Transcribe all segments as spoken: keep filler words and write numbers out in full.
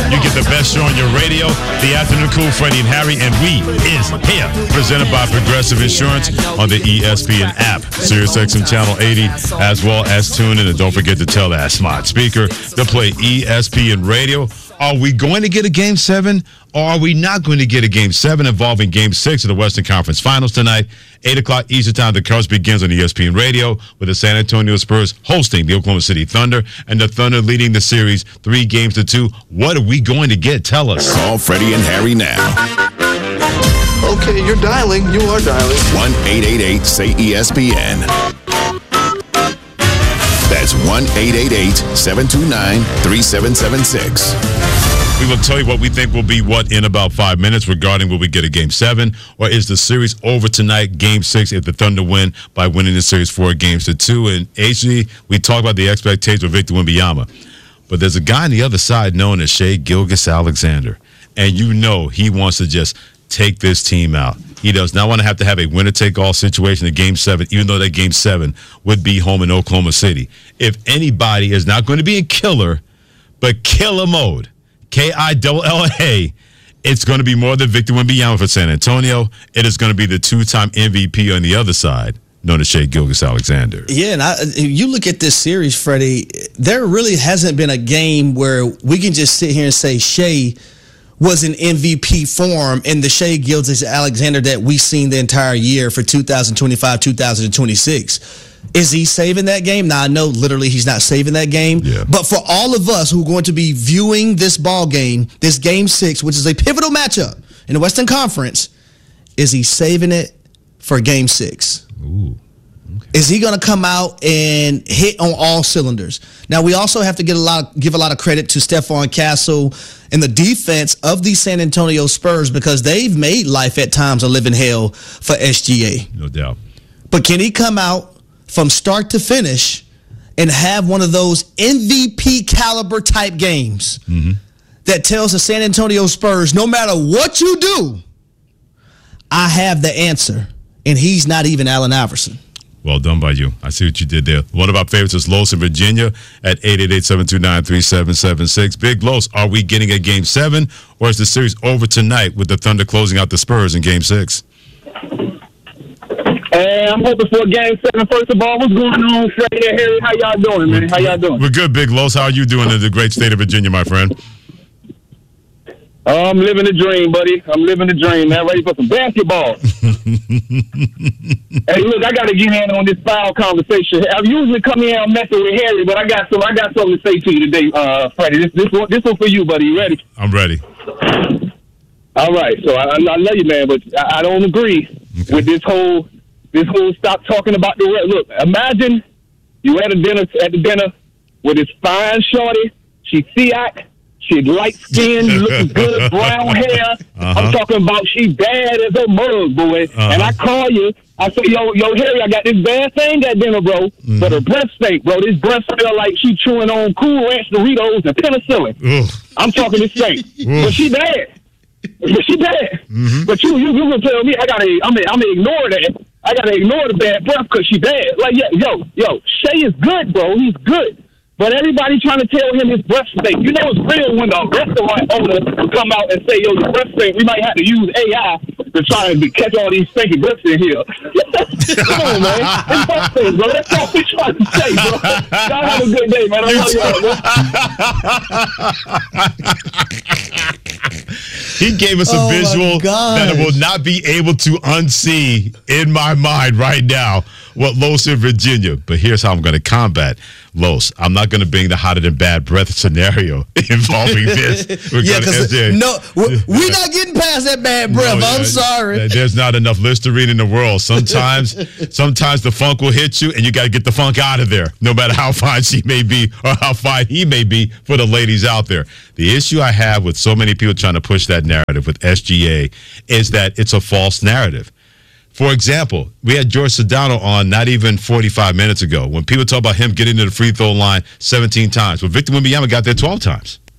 You get the best show on your radio. The Afternoon Cool, Freddie and Harry, and we is here. Presented by Progressive Insurance on the E S P N app, SiriusXM Channel eighty, as well as tune in. And don't forget to tell that smart speaker to play E S P N Radio. Are we going to get a Game seven, or are we not going to get a Game seven involving Game six of the Western Conference Finals tonight? eight o'clock Eastern Time, the coverage begins on E S P N Radio with the San Antonio Spurs hosting the Oklahoma City Thunder, and the Thunder leading the series three games to two. What are we going to get? Tell us. Call Freddie and Harry now. Okay, you're dialing. You are dialing. one eight eight eight say E S P N. That's one eight eight eight seven two nine three seven seven six. We will tell you what we think will be what in about five minutes regarding will we get a Game seven, or is the series over tonight, Game six, if the Thunder win by winning the series four games to two. And H G, we talk about the expectations of Victor Wembanyama. But there's a guy on the other side known as Shai Gilgeous-Alexander. And you know he wants to just take this team out. He does not want to have to have a winner-take-all situation in Game seven, even though that Game seven would be home in Oklahoma City. If anybody is not going to be in killer, but killer mode, K I L L A, it's going to be more than Victor Wembanyama for San Antonio. It is going to be the two-time M V P on the other side, known as Shai Gilgeous-Alexander. Yeah, and I, you look at this series, Freddie, there really hasn't been a game where we can just sit here and say Shai was in M V P form in the Shai Gilgeous-Alexander that we've seen the entire year for two thousand twenty-five, two thousand twenty-six. Is he saving that game? Now, I know literally he's not saving that game. Yeah. But for all of us who are going to be viewing this ball game, this Game six, which is a pivotal matchup in the Western Conference, is he saving it for Game six? Ooh. Okay. Is he going to come out and hit on all cylinders? Now, we also have to get a lot of, give a lot of credit to Stephon Castle and the defense of the San Antonio Spurs, because they've made life at times a living hell for S G A. No doubt. But can he come out from start to finish and have one of those M V P caliber type games mm-hmm. that tells the San Antonio Spurs, no matter what you do, I have the answer, and he's not even Allen Iverson? Well done by you. I see what you did there. One of our favorites is Los in Virginia at eight eight eight seven two nine three seven seven six. Big Los, are we getting a Game seven, or is the series over tonight with the Thunder closing out the Spurs in Game six? Hey, I'm hoping for a Game seven. First of all, what's going on, Freddie and Harry? How y'all doing, man? How y'all doing? We're good, Big Los. How are you doing in the great state of Virginia, my friend? Oh, I'm living the dream, buddy. I'm living the dream, man. Ready for some basketball. Hey, look, I got to get in on this foul conversation. I usually come in and messing with Harry, but I got some. I got something to say to you today, uh, Freddie. This, this one, this one for you, buddy. You ready? I'm ready. All right. So I, I love you, man, but I, I don't agree okay. with this whole. This whole stop talking about the red. Look, imagine you at a dinner at the dinner with this fine shorty. She's Siak. She's light skinned, looking good, brown hair. Uh-huh. I'm talking about she bad as a mug, boy. Uh-huh. And I call you. I say, yo, yo, Harry, I got this bad thing at dinner, bro. Mm-hmm. But her breath stink, bro. This breath smell like she chewing on Cool Ranch Doritos and penicillin. Ugh. I'm talking this stink. But she bad. But she bad. Mm-hmm. But you, you, you gonna tell me I gotta, I'm gonna, I'm gonna ignore that. I gotta ignore the bad breath because she bad. Like, yeah, yo, yo, Shai is good, bro. He's good. But everybody trying to tell him his breath stink. You know it's real when the restaurant owner come out and say, yo, your breath stink. We might have to use A I to try and catch all these stinky breaths in here. Come on, man. It's breath stink, bro. That's all we trying to say, bro. Y'all have a good day, man. I love y'all, bro. He gave us a oh visual that I will not be able to unsee in my mind right now what Los in Virginia. But here's how I'm going to combat Los. I'm not going to bring the hotter than bad breath scenario involving this. We're yeah, because no, we're, we're not getting past that bad breath. No, I'm yeah, sorry. There's not enough Listerine in the world. Sometimes, sometimes the funk will hit you, and you got to get the funk out of there, no matter how fine she may be or how fine he may be for the ladies out there. The issue I have with so many people trying to push that narrative with S G A is that it's a false narrative. For example, we had George Sedano on not even forty-five minutes ago when people talk about him getting to the free throw line seventeen times. Well, Victor Wembanyama got there twelve times.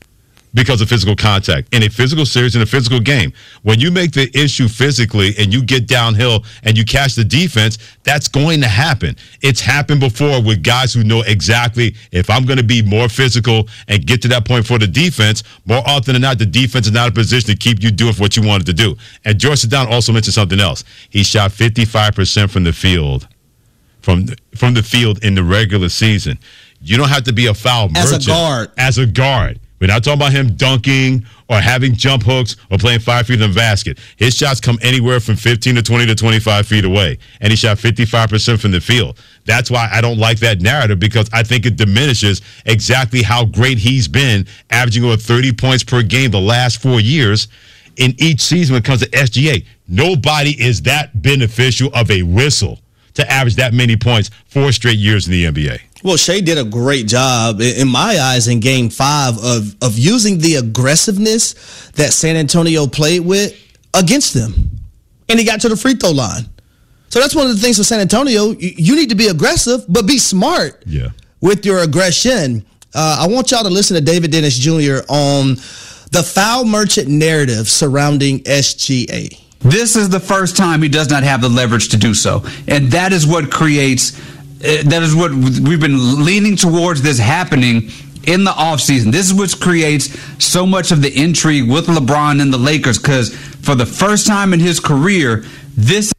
because of physical contact. In a physical series, in a physical game, when you make the issue physically and you get downhill and you catch the defense, that's going to happen. It's happened before with guys who know exactly, if I'm going to be more physical and get to that point for the defense, more often than not, the defense is not in a position to keep you doing what you wanted to do. And George Sedano also mentioned something else. He shot fifty-five percent from the field, from the, from the field in the regular season. You don't have to be a foul merchant. As a guard. As a guard. We're not talking about him dunking or having jump hooks or playing five feet in the basket. His shots come anywhere from fifteen to twenty to twenty-five feet away, and he shot fifty-five percent from the field. That's why I don't like that narrative, because I think it diminishes exactly how great he's been, averaging over thirty points per game the last four years in each season when it comes to S G A. Nobody is that beneficial of a whistle to average that many points four straight years in the N B A. Well, Shea did a great job, in my eyes, in game five of, of using the aggressiveness that San Antonio played with against them. And he got to the free throw line. So that's one of the things for San Antonio. You, you need to be aggressive, but be smart yeah. with your aggression. Uh, I want y'all to listen to David Dennis Junior on the foul merchant narrative surrounding S G A. This is the first time he does not have the leverage to do so. And that is what creates... Uh, that is what we've been leaning towards, this happening in the offseason. This is what creates so much of the intrigue with LeBron and the Lakers, because for the first time in his career, this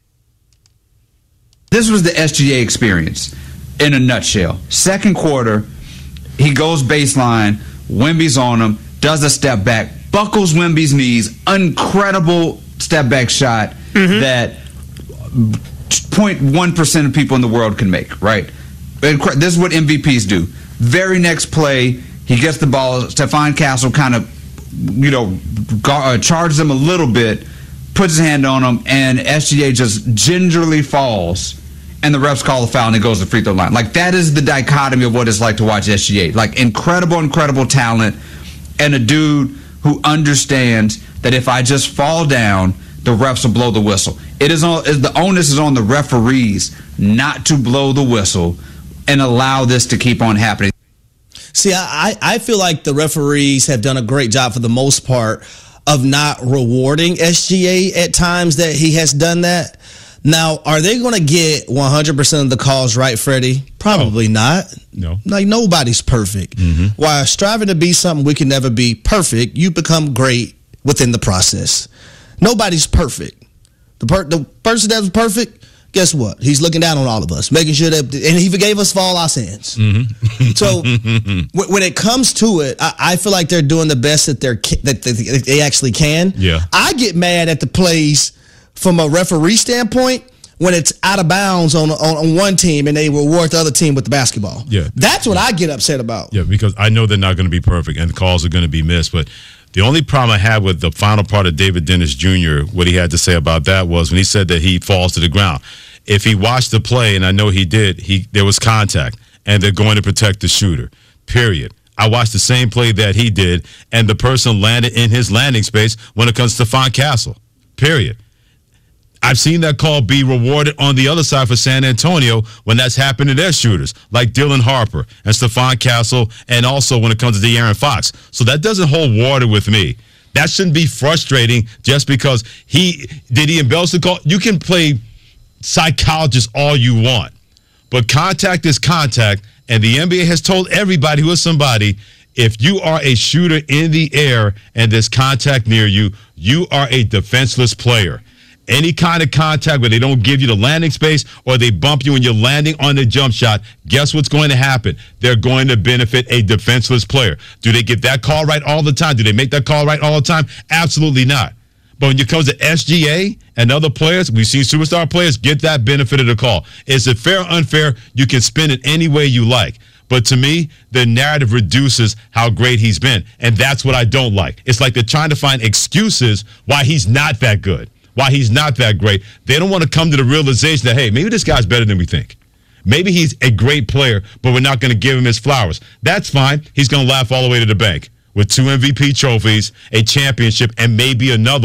this was the S G A experience in a nutshell. Second quarter, he goes baseline, Wemby's on him, does a step back, buckles Wemby's knees, incredible step back shot mm-hmm. that zero point one percent of people in the world can make, right? This is what M V Ps do. Very next play, he gets the ball. Stephon Castle kind of, you know, uh, charges him a little bit, puts his hand on him, and S G A just gingerly falls, and the refs call a foul, and it goes to the free throw line. Like, that is the dichotomy of what it's like to watch S G A. Like, incredible, incredible talent, and a dude who understands that if I just fall down, the refs will blow the whistle. It is on, the onus is on the referees not to blow the whistle and allow this to keep on happening. See, I, I feel like the referees have done a great job for the most part of not rewarding S G A at times that he has done that. Now, are they going to get one hundred percent of the calls right, Freddie? Probably oh, not. No. Like, nobody's perfect. Mm-hmm. While striving to be something we can never be perfect, you become great within the process. Nobody's perfect. The per- the person that's perfect, guess what? He's looking down on all of us, making sure that, and he forgave us for all our sins. Mm-hmm. So w- when it comes to it, I, I feel like they're doing the best that they're that they, they actually can. Yeah. I get mad at the plays from a referee standpoint when it's out of bounds on, on on one team and they reward the other team with the basketball. Yeah. That's what I get upset about. Yeah, because I know they're not going to be perfect and the calls are going to be missed, but the only problem I had with the final part of David Dennis Junior, what he had to say about that was when he said that he falls to the ground. If he watched the play, and I know he did, he there was contact, and they're going to protect the shooter, period. I watched the same play that he did, and the person landed in his landing space when it comes to Stephon Castle, period. I've seen that call be rewarded on the other side for San Antonio when that's happened to their shooters, like Dylan Harper and Stephon Castle, and also when it comes to De'Aaron Fox. So that doesn't hold water with me. That shouldn't be frustrating just because he did he embellish the call. You can play psychologist all you want, but contact is contact, and the N B A has told everybody who is somebody, if you are a shooter in the air and there's contact near you, you are a defenseless player. Any kind of contact where they don't give you the landing space or they bump you when you're landing on the jump shot, guess what's going to happen? They're going to benefit a defenseless player. Do they get that call right all the time? Do they make that call right all the time? Absolutely not. But when it comes to S G A and other players, we've seen superstar players get that benefit of the call. Is it fair or unfair? You can spin it any way you like. But to me, the narrative reduces how great he's been. And that's what I don't like. It's like they're trying to find excuses why he's not that good. Why he's not that great. They don't want to come to the realization that, hey, maybe this guy's better than we think. Maybe he's a great player, but we're not going to give him his flowers. That's fine. He's going to laugh all the way to the bank with two M V P trophies, a championship, and maybe another